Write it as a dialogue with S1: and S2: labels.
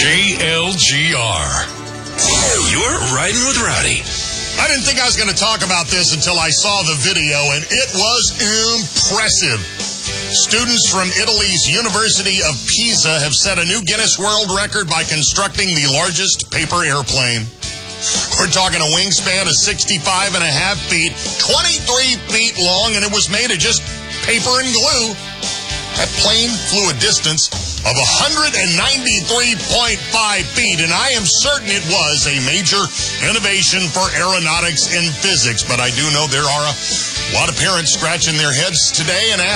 S1: KLGR. You're riding with Rowdy.
S2: I didn't think I was going to talk about this until I saw the video, and it was impressive. Students from Italy's University of Pisa have set a new Guinness World Record by constructing the largest paper airplane. We're talking a wingspan of 65 and a half feet, 23 feet long, and it was made of just paper and glue. That plane flew a distance of 193.5 feet, and I am certain it was a major innovation for aeronautics and physics. But I do know there are a lot of parents scratching their heads today and asking,